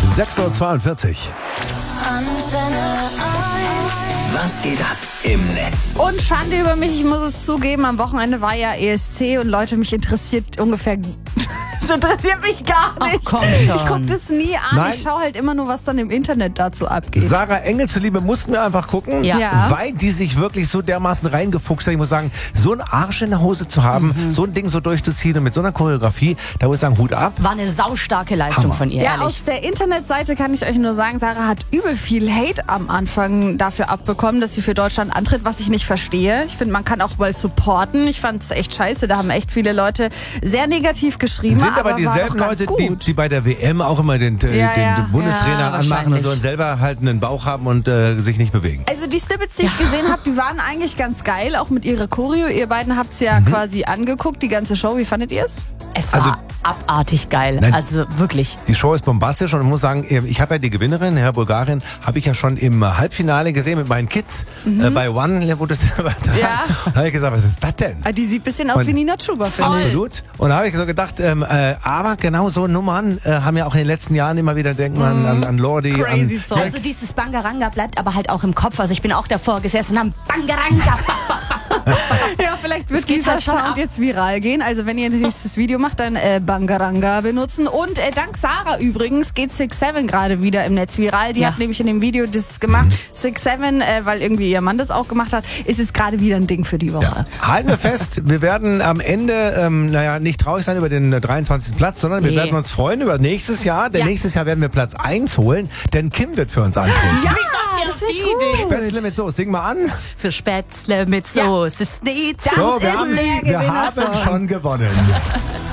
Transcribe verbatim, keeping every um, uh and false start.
sechs Uhr zweiundvierzig. Antenne eins. Was geht ab im Netz? Und Schande über mich, ich muss es zugeben, am Wochenende war ja E S C und Leute, mich interessiert ungefähr... Das interessiert mich gar nicht. Ach, komm schon. Ich gucke das nie an. Nein. Ich schaue halt immer nur, was dann im Internet dazu abgeht. Sarah Engel zuliebe mussten wir einfach gucken, Ja. Ja. weil die sich wirklich so dermaßen reingefuchst hat. Ich muss sagen, so einen Arsch in der Hose zu haben, Mhm. so ein Ding so durchzuziehen und mit so einer Choreografie, da muss ich sagen, Hut ab. War eine saustarke Leistung Hammer. von ihr, Ja, ehrlich. aus der Internetseite kann ich euch nur sagen, Sarah hat übel viel Hate am Anfang dafür abbekommen, dass sie für Deutschland antritt, was ich nicht verstehe. Ich finde, man kann auch mal supporten. Ich fand es echt scheiße, da haben echt viele Leute sehr negativ geschrieben. Sind aber, war dieselben doch ganz Leute, die, gut. die bei der W M auch immer den, äh, Ja, den, ja. den Bundestrainer Ja, anmachen und wahrscheinlich. so und selber halt einen Bauch haben und äh, sich nicht bewegen. Also die Snippets, die ich gesehen habe, die waren eigentlich ganz geil, auch mit ihrer Choreo. Ihr beiden habt es ja quasi angeguckt, die ganze Show. Wie fandet ihr es? Es war Also- abartig geil. Nein. Also wirklich. Die Show ist bombastisch und ich muss sagen, ich habe ja die Gewinnerin, Herr Bulgarin, habe ich ja schon im Halbfinale gesehen mit meinen Kids äh, bei One, wo das übertragen. Ja. Da habe ich gesagt, was ist das denn? Ah, die sieht ein bisschen aus Und- wie Nina Chuba, finde ich. Absolut. Und da habe ich so gedacht, ähm, äh, aber genau so Nummern äh, haben ja auch in den letzten Jahren immer wieder denken an, an, an Lordi. Crazy an, Zeug. Also dieses Bangaranga bleibt aber halt auch im Kopf. Also ich bin auch davor gesessen und haben Bangaranga. Ja, vielleicht wird geht dieser halt schon Sound ab. jetzt viral gehen. Also wenn ihr nächstes Video macht, dann äh, Bangaranga benutzen. Und äh, dank Sarah übrigens geht Six Seven gerade wieder im Netz viral. Die Ja. hat nämlich in dem Video das gemacht. Six Seven, äh, weil irgendwie ihr Mann das auch gemacht hat, ist es gerade wieder ein Ding für die Woche. Ja. Halten wir fest, wir werden am Ende, ähm, naja, nicht traurig sein über den äh, dreiundzwanzigsten Platz, sondern wir Nee. werden uns freuen über nächstes Jahr. Denn Ja. nächstes Jahr werden wir Platz eins holen, denn Kim wird für uns antreten. Ja, das finde ich gut. Spätzle mit Soße, sing mal an. Für Spätzle mit Soße Schnitzel. Das So, ist wir, haben, der wir haben Gewinnersong. schon gewonnen.